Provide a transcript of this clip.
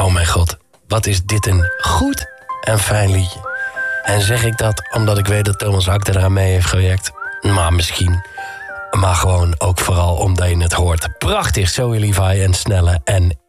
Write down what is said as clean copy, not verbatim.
Oh mijn god, wat is dit een goed en fijn liedje. En zeg ik dat omdat ik weet dat Thomas Akda eraan mee heeft gewerkt? Maar misschien. Maar gewoon ook vooral omdat je het hoort. Prachtig, Zoe Levi en Snelle en